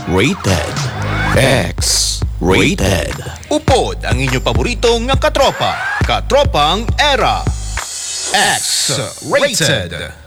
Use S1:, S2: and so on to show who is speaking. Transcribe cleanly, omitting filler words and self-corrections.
S1: X-Rated. X-Rated.
S2: Upod ang inyo paborito nga katropa. Katropang Era. X-Rated.